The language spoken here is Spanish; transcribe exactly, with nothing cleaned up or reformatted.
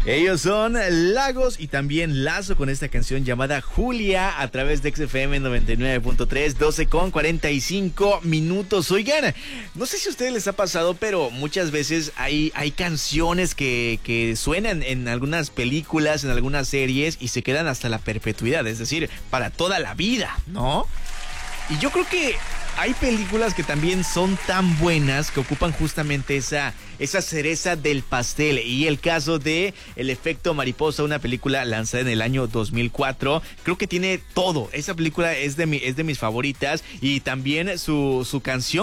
Ellos son Lagos y también Lazo con esta canción llamada Julia a través de X F M noventa y nueve punto tres, doce con cuarenta y cinco minutos. Oigan, no sé si a ustedes les ha pasado, pero muchas veces hay, hay canciones que, que suenan en algunas películas, en algunas series y se quedan hasta la perpetuidad, es decir, para toda la vida, ¿no? Y yo creo que hay películas que también son tan buenas que ocupan justamente esa, esa cereza del pastel. Y el caso de El Efecto Mariposa, una película lanzada en el año dos mil cuatro, creo que tiene todo. Esa película es de, mi, es de mis favoritas y también su, su canción